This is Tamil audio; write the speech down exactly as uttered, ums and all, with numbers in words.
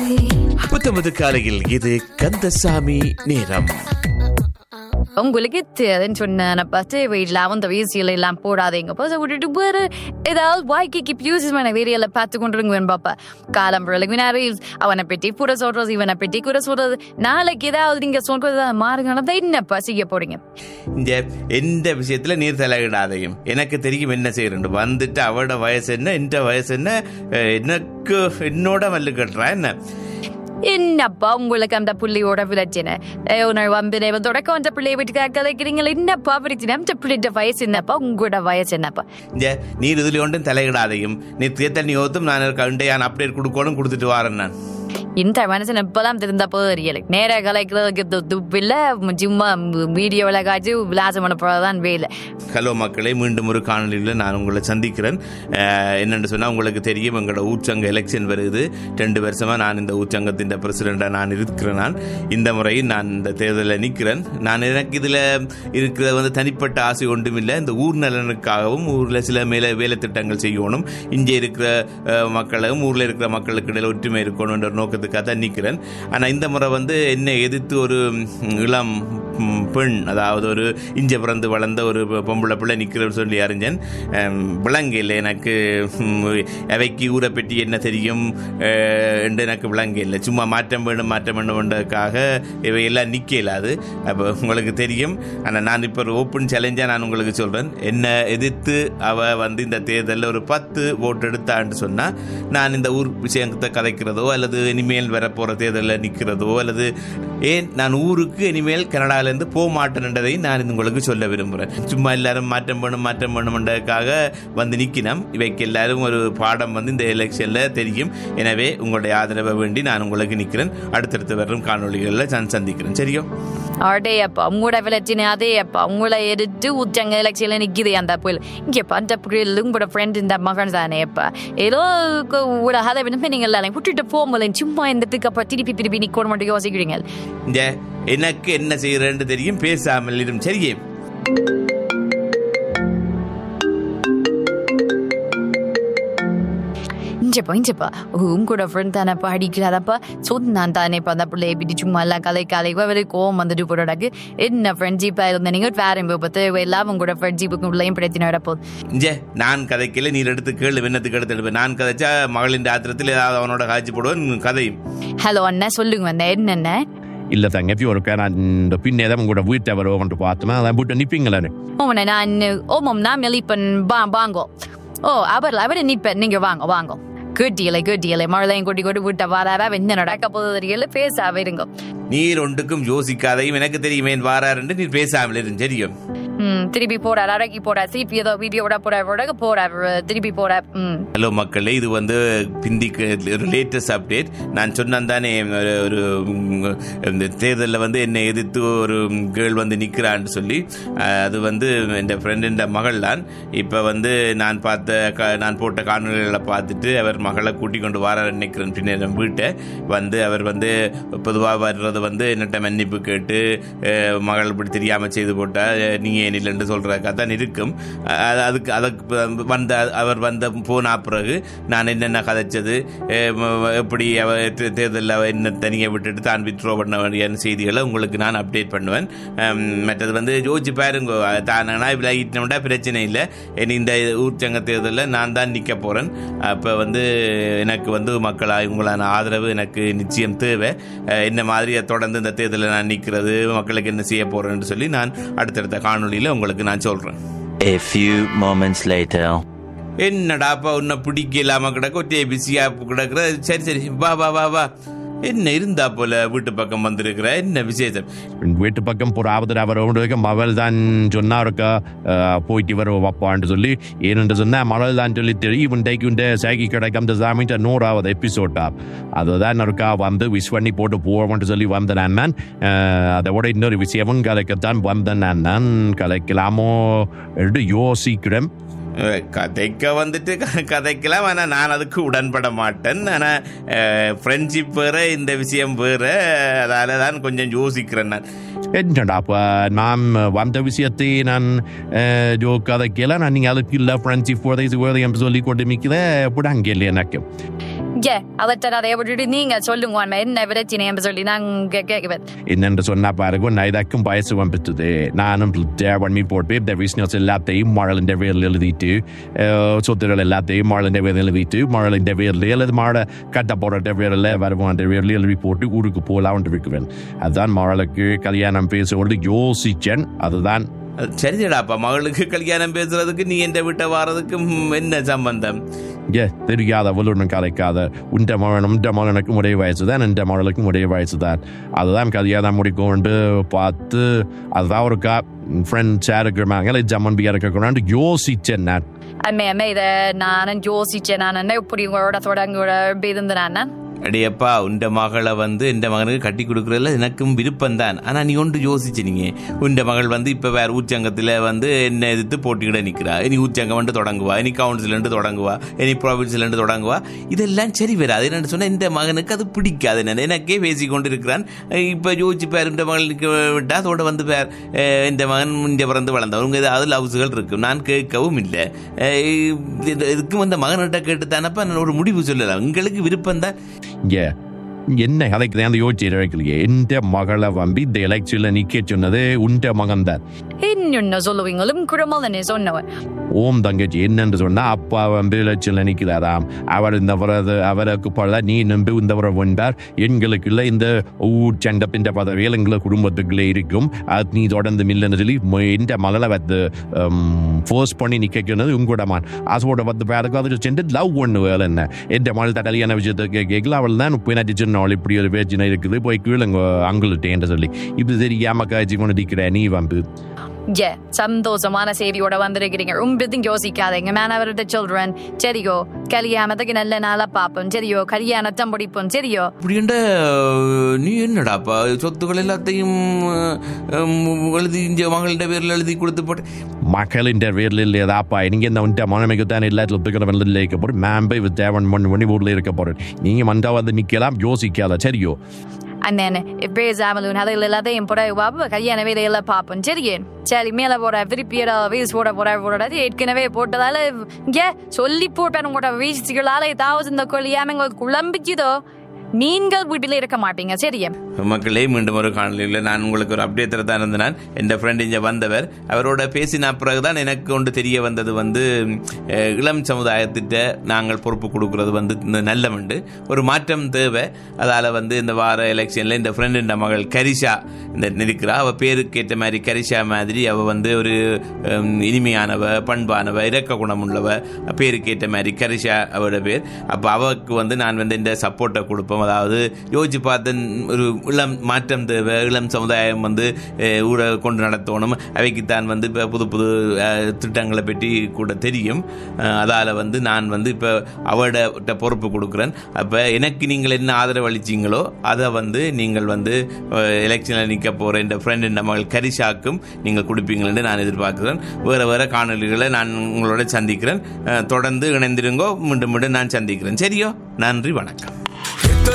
புத்தமது காலையில் இது கந்தசாமி நேரம். உங்களுக்கு தேவைன்னு சொன்ன பார்த்து வீட்டில் அந்த வீசியில் எல்லாம் போடாதீங்க போது விட்டுட்டு வேறு ஏதாவது வாய்க்கு பியூசிமான வேரியல பார்த்து கொண்டுருங்க பாப்பா. காலம் பிறகு அவனை பெட்டி கூட சொல்றது இவனை பெட்டி கூட சொல்றது நாளைக்கு ஏதாவது நீங்க சொல்றது மாறுங்க என்னப்பா செய்ய போறீங்க. இந்த எந்த விஷயத்துல நீர் தலையிடாதையும் எனக்கு தெரியும் என்ன செய்யறேன். வந்துட்டு அவட வயசு என்ன எந்த வயசு என்ன எனக்கு என்னோட மல்லு கட்டுறா என்ன என்னப்பா உங்களுக்கு அந்த புள்ளியோட பிரச்சனை வம்பினை தொடக்கம் அந்த பிள்ளைய வீட்டுக்காக கதைக்கிறீங்களா என்னப்பா பிரச்சனை அந்த பிள்ளைட வயசு என்னப்பா உங்களோட வயசு என்னப்பா. நீர் இதுல ஒன்றும் தலையிடாதையும் நீ தீர்த்தண்ணி ஓத்தும் நான் கண்டையான் அப்டேட் கொடுக்கணும் கொடுத்துட்டு வரேன். நான் இந்த மனுஷன் எப்பெல்லாம் திருந்தா போதறியலை நேர கலைக்கிறதுக்கு துப்பு இல்லை சும்மா வீடியோவில் காய்ச்சி விளாசம் பண்ண போறதான் வேலை. ஹலோ மக்களை, மீண்டும் ஒரு காணொலியில் நான் உங்களை சந்திக்கிறேன். என்னென்னு சொன்னால் உங்களுக்கு தெரியும் எங்களோட ஊச்சங்க எலெக்ஷன் வருது. ரெண்டு வருஷமாக நான் இந்த ஊச்சங்கத்தின் பிரசிடெண்டாக நான் இருக்கிறேன். நான் இந்த முறையில் நான் இந்த தேர்தலில் நிற்கிறேன். நான் எனக்கு இதில் இருக்கிற வந்து தனிப்பட்ட ஆசை ஒன்றும் இல்லை. இந்த ஊர் நலனுக்காகவும் ஊரில் சில மேலே வேலை திட்டங்கள் செய்யணும், இங்கே இருக்கிற மக்களும் ஊரில் இருக்கிற மக்களுக்கு இடையில் ஒற்றுமை இருக்கணும் என்ற நோக்கத்துக்காக தான் நிற்கிறேன். ஆனால் இந்த முறை வந்து என்னை எதிர்த்து ஒரு இளம் பெண், அதாவது ஒரு இஞ்ச பிறந்து வளர்ந்த ஒரு பொம்பளை பிள்ளை நிற்கிறன்னு சொல்லி அறிஞ்சேன். விளங்கையில் எனக்கு அவைக்கு ஊரை பற்றி என்ன தெரியும் என்று எனக்கு விளங்கையில் சும்மா மாற்றம் வேணும் மாற்றம் வேண்டும்ன்றதுக்காக இவையெல்லாம் நிற்க இல்லாது. அப்போ உங்களுக்கு தெரியும். ஆனால் நான் இப்போ ஒரு ஓப்பன் சேலஞ்சாக நான் உங்களுக்கு சொல்கிறேன். என்னை எதிர்த்து அவள் வந்து இந்த தேர்தலில் ஒரு பத்து ஓட்டு எடுத்தான்னு சொன்னால் நான் இந்த ஊர் விஷயத்தை கதைக்கிறதோ அல்லது இனிமேல் வரப்போகிற தேர்தலில் நிற்கிறதோ அல்லது ஏன் நான் ஊருக்கு இனிமேல் கனடாவிலேருந்து போக மாட்டேன்றதை நான் உங்களுக்கு சொல்ல விரும்புகிறேன். சும்மா எல்லாரும் மாற்றம் வேணும் மாற்றம் வேணும்ன்றதுக்காக வந்து நிற்கினோம். இவைக்கு எல்லாரும் ஒரு பாடம் வந்து இந்த எலெக்ஷனில் தெரியும். எனவே உங்களுடைய ஆதரவை வேண்டி நான் உங்களுக்கு நிற்கிறேன். அடுத்தடுத்து வரும் காணொலிகளில் நான் சந்திக்கிறேன். சரியோ? அதே அப்பா உங்களோட விளைச்சினே அதே அப்பா உங்களை எடுத்து ஊச்சங்க எலெக்ஷனில் நிற்கிது அந்த புயல் இங்கே அந்த புயல் உங்களோட ஃப்ரெண்ட் இந்த மகன் தானே அப்பா ஏதோ அதை விரும்ப நீங்கள் எல்லாம் விட்டுட்டு போகும்போது சும்மா இந்த அப்பா திருப்பி திருப்பி நிற்க மட்டும் யோசிக்கிறீங்க. எனக்கு என்ன செய்யறேன்னு தெரியும், பேசாமல் இரும். சரியே? இஞ்சப்பா இஞ்சப்பா உங்களோட ஃப்ரெண்ட் தானேப்பா அடிக்கிறாதப்பா சொன்னான் தானேப்பா அந்த பிள்ளையை பிடி சும்மா எல்லாம் கலை கலை வரை கோவம் வந்துட்டு போடாக்கு என்ன ஃப்ரெண்ட்ஷிப்பா இருந்த நீங்க வேற பத்து எல்லாம் உங்களோட ஃப்ரெண்ட்ஷிப்புக்கு உள்ளேயும் பிரச்சனை நடப்போம். இஞ்சே நான் கதைக்கல, நீர் எடுத்து கேளு, விண்ணத்துக்கு எடுத்து எடுப்பேன். நான் கதைச்சா மகளின் ஆத்திரத்தில் ஏதாவது அவனோட காய்ச்சி போடுவேன் கதையும். ஹலோ அண்ணா சொல்லுங்க அண்ணா என்னென்ன இல்லை தங்கப்பி ஒரு நான் இந்த பின்னேதான் உங்களோட வீட்டை வருவோம்ட்டு பார்த்தோமா அதான் போட்டு நிற்பீங்களே. ஓமண்ணா நான் ஓமம் நான் மெலிப்பன் பா வாங்கோ ஓ அவர் அவரை நிற்பேன் நீங்கள் வாங்க வாங்க குட்டியலை குட்டியலை மழையும் கொட்டி கொண்டு விட்ட வாராரா என்ன நடக்க போகுது பேசாம இருங்க. நீர் ஒன்றுக்கும் யோசிக்காதையும் எனக்கு தெரியுமே வாராரு நீர் பேசாமல் இருந்து தெரியும். ம் திருப்பி போடார் அடக்கி போடார் சிபி ஏதோ வீடியோட போட போடார் திருப்பி போடார். ம் ஹலோ மக்களே, இது வந்து பிந்திக்கு ஒரு லேட்டஸ்ட் அப்டேட். நான் சொன்னேன் தானே ஒரு இந்த தேர்தலில் வந்து என்னை எதிர்த்து ஒரு கேர்ள் வந்து நிற்கிறான்னு சொல்லி. அது வந்து என் ஃப்ரெண்டு மகள் தான். இப்போ வந்து நான் பார்த்த நான் போட்ட காணொலிகளை பார்த்துட்டு அவர் மகளை கூட்டிக் கொண்டு வர நினைக்கிறேன். பின்னர் வீட்டை வந்து அவர் வந்து பொதுவாக வர்றது வந்து என்னட்ட மன்னிப்பு கேட்டு மகள் இப்படி தெரியாமல் செய்து போட்டால் நீங்கள் ஏன் இல்லைன்னு சொல்கிறதுக்காக தான் இருக்கும். அதுக்கு அதுக்கு வந்த அவர் வந்த போன பிறகு நான் என்னென்ன கதைச்சது எப்படி அவர் தேர்தலில் அவர் என்ன தனியாக விட்டுட்டு தான் வித்ரோ பண்ண வேண்டிய செய்திகளை உங்களுக்கு நான் அப்டேட் பண்ணுவேன். மற்றது வந்து யோசிச்சு பாருங்க, தானா விலகிட்டோம்னா பிரச்சனை இல்லை. இந்த ஊர்ச்சங்க தேர்தலில் நான் தான் நிற்க போகிறேன். அப்போ வந்து எனக்கு வந்து மக்களாக உங்களான ஆதரவு எனக்கு நிச்சயம் தேவை. என்ன மாதிரி தொடர்ந்து இந்த தேர்தலில் நான் நிற்கிறது மக்களுக்கு என்ன செய்ய போகிறேன்னு சொல்லி நான் அடுத்தடுத்த காணொலியில் உங்களுக்கு நான் சொல்கிறேன். A few moments later. என்னடாப்பா உன்னை பிடிக்கலாம கிடக்க ஒற்றே பிஸியா கிடக்குற. சரி சரி வா வா வா வா என்ன இருந்தா போல வீட்டு பக்கம் வந்திருக்கிற என்ன விசேஷம்? வீட்டு பக்கம் போற ஆபத்து அவர் மகள் தான் சொன்னா இருக்கா போயிட்டு வர வைப்பான்னு சொல்லி ஏன்னு சொன்னா மகள் தான் சொல்லி தெரியும் டைக்கு சேகி கிடைக்கும் சாமிட்ட நூறாவது எபிசோட்டா அதுதான் இருக்கா வந்து விஷ் பண்ணி போட்டு போவோம்னு சொல்லி வந்தேன் நான். அதோட இன்னொரு விஷயமும் கலைக்கத்தான் வந்தேன் நான். கலைக்கலாமோ என்று யோசிக்கிறேன். கதைக்க வந்துட்டு கதைக்கலாம். ஆனால் நான் அதுக்கு உடன்பட மாட்டேன். ஆனால் ஃப்ரெண்ட்ஷிப் வேறு இந்த விஷயம் வேறு, அதால தான் கொஞ்சம் யோசிக்கிறேன் நான். என்னடா அப்போ நான் வந்த விஷயத்தை நான் கதைக்கல நான் நீங்கள் அதுக்கு இல்லை ஃப்ரெண்ட்ஷிப் வேறு இது வேறு என்று சொல்லி கொண்டு மிக்கிறேன். எப்படி அங்கே இல்லை எனக்கு ஏ அவற்றை அதை விட்டுட்டு நீங்க சொல்லுங்க என்ன பிரச்சனை சொல்லி நாங்க கேட்குவேன். என்னென்று சொன்னா பாருங்க, நான் இதற்கும் வயசு வந்துட்டுது. நானும் பண்ணி போட்டு இந்த பிஸ்னஸ் எல்லாத்தையும் மழலின் பேரில் எழுதிட்டு, சொத்துக்கள் எல்லாத்தையும் மழலின் பேரில் எழுதிட்டு, மழலின் பேரில் அல்லது மழை கட்ட போடுற பேரில் வருவான் பேரில் எழுதி போட்டு ஊருக்கு போகலாம்னு இருக்குவேன். அதுதான் மழலுக்கு கல்யாணம் பேசுவது யோசிச்சேன். அதுதான் சரிடாப்பா, மகளுக்கு கல்யாணம் பேசுறதுக்கு நீ என்ற விட்ட வாரதுக்கு என்ன சம்பந்தம்? ஏ தெரியாத வல்லுடன் கலைக்காத உண்ட மகனும் இந்த மகனுக்கும் உடைய வயசு தான், இந்த மகளுக்கும் உடைய வயசு தான். அதுதான் கல்யாணம் முடிக்கொண்டு பார்த்து அதுதான் ஒரு கா ஃப்ரெண்ட்ஸ் இருக்கிறாங்க ஜம்மன் பியா இருக்கக்கூடாது யோசிச்சேன். நான் அம்மே அம்மே இதை நானும் யோசிச்சேன். நான் இப்படி உங்களோட தொடங்கோட இருந்தேன். நான் அடியப்பா, உண்ட மகளை வந்து இந்த மகனுக்கு கட்டி கொடுக்குறதுல எனக்கும் விருப்பம்தான். ஆனால் நீ ஒன்று யோசிச்சினீங்க, உண்ட மகள் வந்து இப்போ வேறு ஊச்சங்கத்தில் வந்து என்ன எதிர்த்து போட்டிக்கிட நிற்கிறா. இனி ஊச்சங்கம் வந்து தொடங்குவா, இனி கவுன்சிலேருந்து தொடங்குவா, இனி ப்ராவின்ஸ்லேருந்து தொடங்குவா. இதெல்லாம் சரி வராது. என்னென்னு சொன்னால் இந்த மகனுக்கு அது பிடிக்காது. என்ன எனக்கே பேசி கொண்டு இருக்கிறான். இப்போ யோசிச்சு பேர் இந்த மகளுக்கு விட்டா அதோட வந்து பேர் இந்த மகன் இங்கே பிறந்து வளர்ந்தவங்க ஏதாவது லவ்ஸுகள் இருக்கும். நான் கேட்கவும் இல்லை. இதுக்கும் அந்த மகன்கிட்ட கேட்டு தானப்பா நான் ஒரு முடிவு சொல்லலாம். உங்களுக்கு விருப்பம் தான். ஏ என்ன கதைக்கு அந்த யோசிச்சு வைக்கலையே. எந்த மகளை வம்பி இந்த எலெக்ஷன்ல நிக்க சொன்னது உண்ட மகன் தான். என்ன சொல்லுவீங்களும் குடும்பம் சொன்னவன் ஓம் தங்கச்சி என்னென்று சொன்னா, அப்பா வந்து எலெக்ஷன்ல நிக்கிறாராம். அவர் இந்த வரது அவருக்கு பல நீ நம்பி இந்த வர வந்தார். எங்களுக்குள்ள இந்த ஊர் சண்டப்பின் பதவியில் எங்களை குடும்பத்துக்குள்ளே இருக்கும். அது நீ தொடர்ந்து மில்லன்னு சொல்லி இந்த மகளை வந்து ஃபோர்ஸ் பண்ணி நிக்கிறது உங்களோட மான் அதோட வந்து பேருக்கு அது சென்று லவ் ஒன்று வேலை என்ன எந்த மகள் தடலியான விஷயத்தை கேட்கல. அவள் தான் பின்னாடி சொன்னாள் இப்படி ஒரு பேச்சினை இருக்குது போய் கீழே அங்குள்கிட்டேன்னு சொல்லி இப்படி தெரியாம காய்ச்சி கொண்டு நிற்கிற நீ வந்து ஏ சந்தோஷமான சேவியோட வந்திருக்கிறீங்க. ரொம்ப யோசிக்காதீங்க. மேன் அவர்கிட்ட சில்ட்ரன் சரியோ, கல்யாணத்துக்கு நல்ல நாளா பாப்போம் சரியோ, கல்யாணத்தை முடிப்போம் சரியோ. அப்படின்ற நீ என்னடாப்பா சொத்துக்கள் எல்லாத்தையும் எழுதி இங்க மகளின் பேரில் எழுதி கொடுத்து போட்டு மகளின் பேரில் இல்லையதாப்பா. நீங்க இந்த வந்து மனமைக்கு தான் எல்லாத்துல துக்கிறவன் இருக்க போறேன். மேம்பை தேவன் மண் பண்ணி ஊர்ல இருக்க போறேன். நீங்க மண்டா வந்து நிக்கலாம் யோசிக்காத சரியோ. அண்ணன் இப்போ ஜாமலூன் அதில் எல்லாத்தையும் போட பாப்பா கல்யாண வேலையெல்லாம் பார்ப்போம் சரியே. சரி மேலே போட விருப்பியடா வீஸ் போட போட போடாது ஏற்கனவே போட்டதால இங்கே சொல்லி போட்டேன். உங்களோட வீசுகளால் ஏதாவது இந்த கல்யாணம் குழம்பிச்சுதோ நீங்கள் வீட்டில் இருக்க மாட்டீங்க சரியா. மக்களே, மீண்டும் ஒரு காணொலியில் நான் உங்களுக்கு ஒரு அப்டேட்டர் தான் இருந்தேன். என் ஃப்ரெண்ட் இங்கே வந்தவர் அவரோட பேசின பிறகுதான் எனக்கு ஒன்று தெரிய வந்தது வந்து இளம் சமுதாயத்திட்ட நாங்கள் பொறுப்பு கொடுக்கறது வந்து நல்லவண்டு ஒரு மாற்றம் தேவை. அதால் வந்து இந்த வார எலெக்ஷனில் இந்த ஃப்ரெண்டு மகள் கரிஷா இந்த நிற்கிறா. அவள் பேருக்கு ஏற்ற மாதிரி கரிஷா மாதிரி அவள் வந்து ஒரு இனிமையானவ, பண்பானவ, இரக்க குணம் உள்ளவ, பேருக்கு ஏற்ற மாதிரி கரிஷா அவரோட பேர். அப்போ அவருக்கு வந்து நான் வந்து இந்த சப்போர்ட்டை கொடுப்போம். அதாவது யோசிச்சு பார்த்து ஒரு இளம் மாற்றம் தேவை, இளம் சமுதாயம் வந்து ஊரை கொண்டு நடத்தணும். அவைக்குத்தான் வந்து இப்போ புது புது திட்டங்களை பற்றி கூட தெரியும். அதால் வந்து நான் வந்து இப்போ அவட பொறுப்பு கொடுக்குறேன். அப்போ எனக்கு நீங்கள் என்ன ஆதரவு அளிச்சிங்களோ அதை வந்து நீங்கள் வந்து எலெக்ஷனில் நிற்க போகிற இந்த ஃப்ரெண்ட் இந்த மகள் கரிஷாக்கும் நீங்கள் கொடுப்பீங்களேன்னு நான் எதிர்பார்க்குறேன். வேறு வேறு காணொலிகளை நான் உங்களோட சந்திக்கிறேன். தொடர்ந்து இணைந்திருங்கோ. மீண்டும் மீண்டும் நான் சந்திக்கிறேன். சரியோ, நன்றி, வணக்கம்.